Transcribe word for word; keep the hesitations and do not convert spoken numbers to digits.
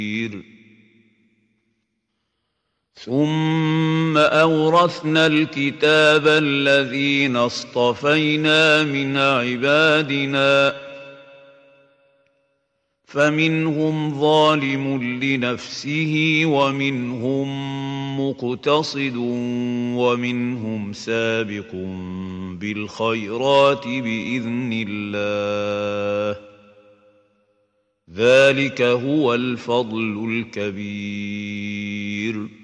ثم أورثنا الكتاب الذين اصطفينا من عبادنا فمنهم ظالم لنفسه ومنهم مقتصد ومنهم سابق بالخيرات بإذن الله ذلك هو الفضل الكبير.